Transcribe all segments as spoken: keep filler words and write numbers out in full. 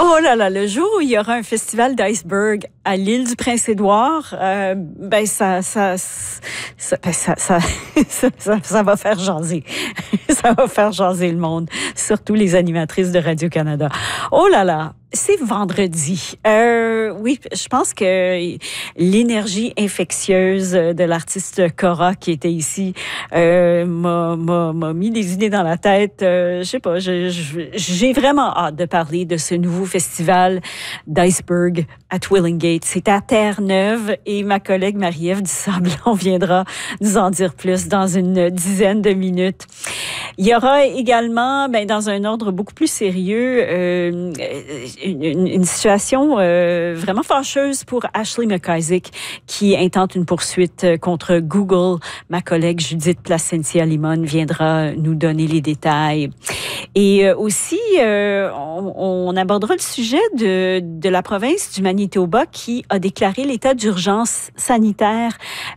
Oh là là, le jour où il y aura un festival d'iceberg à l'île du Prince-Édouard, euh, ben ça ça ça, ben ça, ça, ça, ça, ça va faire jaser. Ça va faire jaser le monde, surtout les animatrices de Radio-Canada. Oh là là! C'est vendredi. Euh, oui, je pense que l'énergie infectieuse de l'artiste Cora qui était ici euh, m'a, m'a, m'a mis des idées dans la tête. Euh, je sais pas, je, je, j'ai vraiment hâte de parler de ce nouveau festival d'iceberg à Twillingate. C'est à Terre-Neuve et ma collègue Marie-Ève Dusablon viendra nous en dire plus dans une dizaine de minutes. Il y aura également, ben, dans un ordre beaucoup plus sérieux, euh, une, une, une situation euh, vraiment fâcheuse pour Ashley McIsaac qui intente une poursuite contre Google. Ma collègue Judith Placentia-Limon viendra nous donner les détails. Et aussi, euh, on, on abordera le sujet de, de la province du Manitoba qui a déclaré l'état d'urgence sanitaire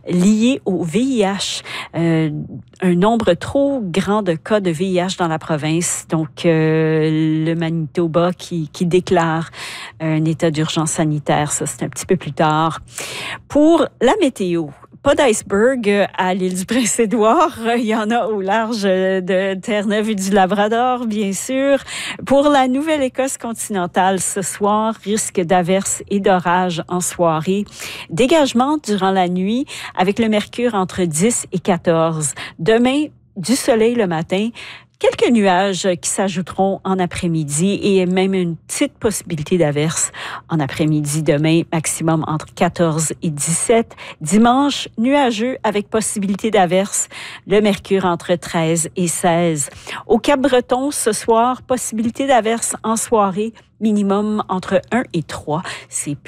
lié au V I H. Euh, un nombre trop grand de cas de V I H dans la province. Donc, euh, le Manitoba qui, qui déclare un état d'urgence sanitaire. Ça, c'est un petit peu plus tard. Pour la météo, pas d'iceberg à l'île du Prince-Édouard. Il y en a au large de Terre-Neuve et du Labrador, bien sûr. Pour la Nouvelle-Écosse continentale, ce soir, risque d'averses et d'orages en soirée. Dégagement durant la nuit avec le mercure entre dix et quatorze. Demain, du soleil le matin. Quelques nuages qui s'ajouteront en après-midi et même une petite possibilité d'averse en après-midi demain, maximum entre quatorze et dix-sept. Dimanche, nuageux avec possibilité d'averse, le mercure entre treize et seize. Au Cap-Breton, ce soir, possibilité d'averse en soirée, minimum entre un et trois. C'est